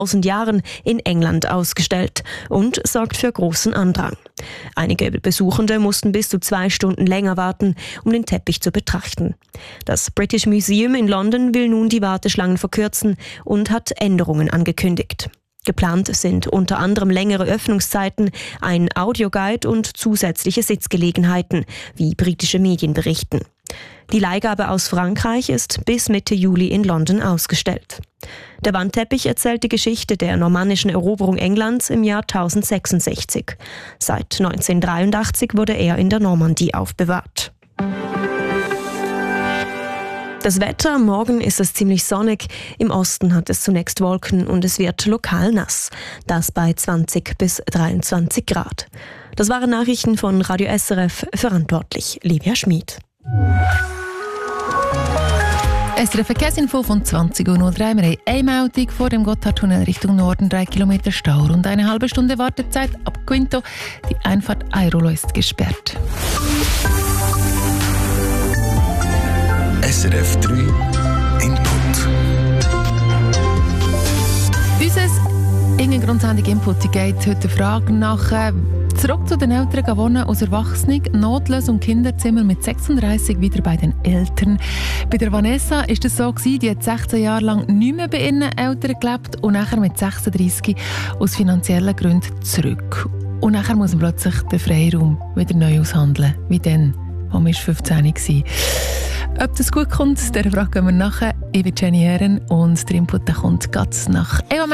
1000 Jahren in England ausgestellt und sorgt für großen Andrang. Einige Besuchende mussten bis zu 2 Stunden länger warten, um den Teppich zu betrachten. Das British Museum in London will nun die Warteschlangen verkürzen und hat Änderungen angekündigt. Geplant sind unter anderem längere Öffnungszeiten, ein Audioguide und zusätzliche Sitzgelegenheiten, wie britische Medien berichten. Die Leihgabe aus Frankreich ist bis Mitte Juli in London ausgestellt. Der Wandteppich erzählt die Geschichte der normannischen Eroberung Englands im Jahr 1066. Seit 1983 wurde er in der Normandie aufbewahrt. Das Wetter, morgen ist es ziemlich sonnig. Im Osten hat es zunächst Wolken und es wird lokal nass. Das bei 20 bis 23 Grad. Das waren Nachrichten von Radio SRF, verantwortlich Livia Schmid. SRF Verkehrsinfo von 20.03 Uhr. Wir haben eine Meldung vor dem Gotthardtunnel Richtung Norden, 3 Kilometer Stau. Rund eine halbe Stunde Wartezeit ab Quinto. Die Einfahrt Airolo ist gesperrt. SRF 3 Input. Unser grundsätzlicher Input geht heute der Frage nach zurück zu den Eltern wohnen als Erwachsene, Notlösung Kinderzimmer mit 36 wieder bei den Eltern. Bei der Vanessa ist es so gewesen, die hat 16 Jahre lang nicht mehr bei ihren Eltern gelebt und nachher mit 36 aus finanziellen Gründen zurück. Und nachher muss man plötzlich den Freiraum wieder neu aushandeln, wie dann, als man 15 war. Ob das gut kommt, dieser Frage gehen wir nachher. Ich bin Jenny Herren und der Input kommt ganz nach